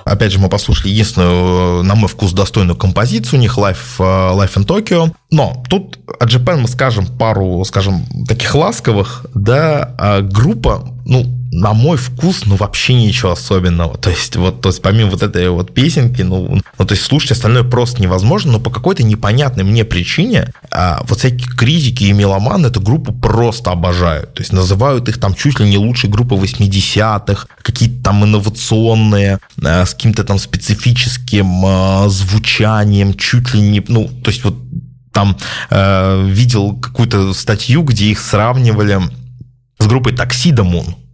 Опять же, мы послушали единственную, на мой вкус, достойную композицию у них Life in Tokyo. Но тут о Japan мы скажем пару, таких ласковых, да, группа, на мой вкус, вообще ничего особенного. То есть помимо вот этой вот песенки, то есть слушать остальное просто невозможно, но по какой-то непонятной мне причине вот всякие критики и меломаны эту группу просто обожают. То есть называют их там чуть ли не лучшей группой 80-х, какие-то там инновационные, с каким-то там специфическим звучанием, чуть ли не, то есть вот там видел какую-то статью, где их сравнивали с группой Tuxedo Moon.